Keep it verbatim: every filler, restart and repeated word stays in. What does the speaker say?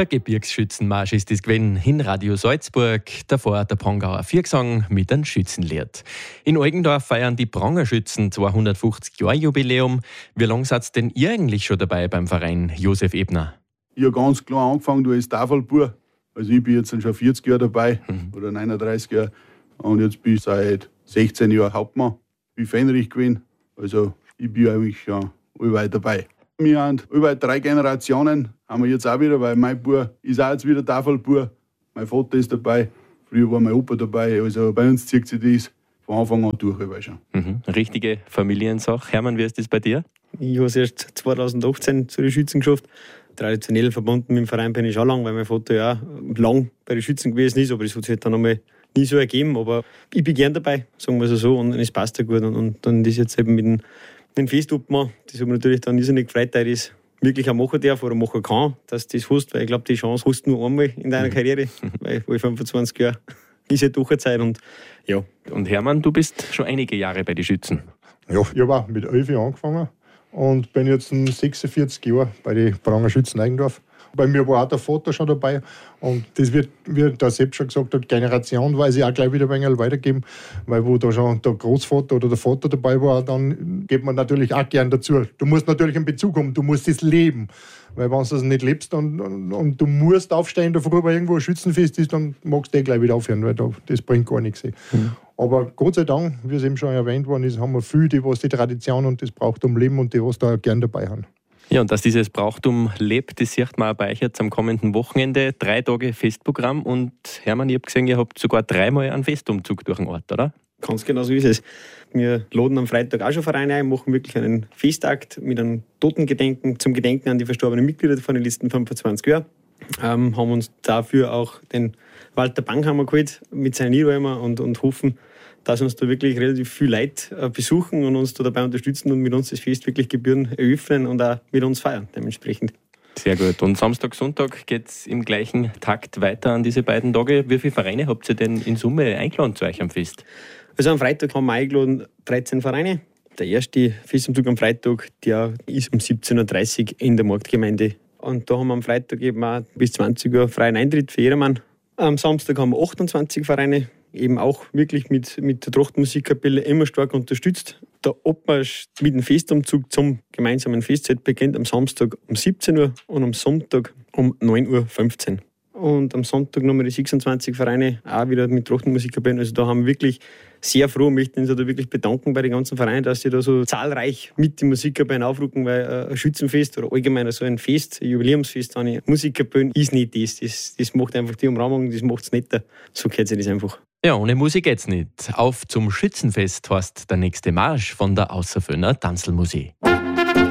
Der Gebirgsschützenmarsch ist das gewesen in Radio Salzburg, davor der Prangauer Viergesang mit einem Schützenlied. In Eugendorf feiern die Prangerschützen zweihundertfünfzig Jahre Jubiläum. Wie lange seid denn ihr eigentlich schon dabei beim Verein, Josef Ebner? Ich habe ganz klar angefangen, du als Tafelbub. Also ich bin jetzt schon vierzig Jahre dabei, mhm. oder neununddreißig Jahre. Und jetzt bin ich seit sechzehn Jahren Hauptmann. Ich bin Fähnrich gewesen. Also ich bin eigentlich schon allweit dabei. Wir haben über drei Generationen, haben wir jetzt auch wieder, weil mein Bub ist auch jetzt wieder Tafelbub. Mein Vater ist dabei, früher war mein Opa dabei. Also bei uns zieht sich das von Anfang an durch. Schon. Mhm. Richtige Familiensache. Hermann, wie ist das bei dir? Ich habe es erst zweitausendachtzehn zu den Schützen geschafft. Traditionell verbunden mit dem Verein bin ich schon lang, weil mein Vater ja auch lang bei den Schützen gewesen ist. Aber das hat sich dann einmal nie so ergeben. Aber ich bin gern dabei, sagen wir es so. Und es passt ja gut. Und, und dann ist jetzt eben mit dem den Festobmann, das hat mich natürlich dann irrsinnig gefreut, dass ich das wirklich auch machen darf oder machen kann, dass du das hast, weil ich glaube, die Chance hast du nur einmal in deiner Karriere, weil, weil fünfundzwanzig Jahre ist ja doch eine Zeit. Und, ja. Und Hermann, du bist schon einige Jahre bei den Schützen. Ja, ich habe auch mit elf Jahren angefangen und bin jetzt sechsundvierzig Jahre bei den Prangerschützen Eigendorf. Bei mir war auch der Vater schon dabei und das wird, wie der Sepp schon gesagt hat, generationenweise auch gleich wieder ein wenig weitergeben, weil wo da schon der Großvater oder der Vater dabei war, dann geht man natürlich auch gern dazu. Du musst natürlich einen Bezug haben, du musst es leben, weil wenn du das nicht lebst und, und, und du musst aufstehen, da früher irgendwo ein Schützenfest ist, dann magst du eh gleich wieder aufhören, weil da, das bringt gar nichts. Mhm. Aber Gott sei Dank, wie es eben schon erwähnt worden ist, haben wir viele, die was die Tradition und das Brauchtum leben und die was da gern dabei haben. Ja, und dass dieses Brauchtum lebt, das sieht man auch bei euch jetzt am kommenden Wochenende. Drei Tage Festprogramm und Hermann, ich habe gesehen, ihr habt sogar dreimal einen Festumzug durch den Ort, oder? Ganz genau so ist es. Wir laden am Freitag auch schon Vereine ein, machen wirklich einen Festakt mit einem Totengedenken zum Gedenken an die verstorbenen Mitglieder von den letzten fünfundzwanzig Jahren. Ähm, haben uns dafür auch den Walter Bankhammer geholt mit seinen Niederräumen und, und hoffen, dass uns da wirklich relativ viele Leute äh, besuchen und uns da dabei unterstützen und mit uns das Fest wirklich Gebühren eröffnen und auch mit uns feiern dementsprechend. Sehr gut. Und Samstag, Sonntag geht es im gleichen Takt weiter an diese beiden Tage. Wie viele Vereine habt ihr denn in Summe eingeladen zu euch am Fest? Also am Freitag haben wir eingeladen dreizehn Vereine. Der erste Festumzug am Freitag, der ist um siebzehn Uhr dreißig in der Marktgemeinde. Und da haben wir am Freitag eben auch bis zwanzig Uhr freien Eintritt für jedermann. Am Samstag haben wir achtundzwanzig Vereine, eben auch wirklich mit, mit der Trachtenmusikkapelle immer stark unterstützt. Der Abmarsch mit dem Festumzug zum gemeinsamen Festzelt beginnt am Samstag um siebzehn Uhr und am Sonntag um neun Uhr fünfzehn. Und am Sonntag nochmal die sechsundzwanzig Vereine, auch wieder mit Trachtenmusikkapellen. Also da haben wir wirklich sehr froh, möchten uns da wirklich bedanken bei den ganzen Vereinen, dass sie da so zahlreich mit den Musikkapellen aufrücken, weil ein Schützenfest oder allgemein so ein Fest, ein Jubiläumsfest, eine Musikkapellen ist nicht das. das. Das macht einfach die Umrahmung, das macht es netter. So gehört sich das einfach. Ja, ohne Musik geht's nicht. Auf zum Schützenfest heißt der nächste Marsch von der Außerföhner Tanzlmusik.